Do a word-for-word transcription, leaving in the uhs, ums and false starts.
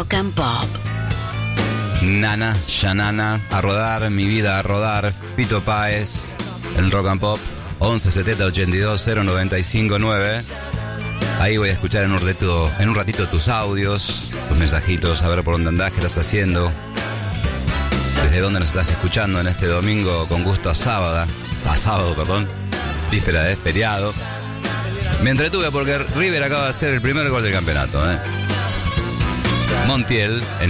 Rock and Pop. Nana, Yanana, a rodar, mi vida a rodar, Fito Páez, el Rock and Pop, once setenta ochenta y dos cero noventa y cinco nueve. Ahí voy a escuchar en un ratito, en un ratito tus audios, tus mensajitos, a ver por dónde andás, qué estás haciendo, desde dónde nos estás escuchando en este domingo con gusto a sábado, a sábado, perdón, víspera de feriado. Me entretuve porque River acaba de hacer el primer gol del campeonato, ¿eh? Montiel, en